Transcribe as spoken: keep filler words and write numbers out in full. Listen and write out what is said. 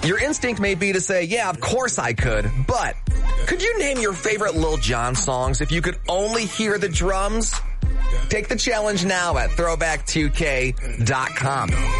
Your instinct may be to say, yeah, of course I could, but could you name your favorite Lil Jon songs if you could only hear the drums? Take the challenge now at throwback two k dot com.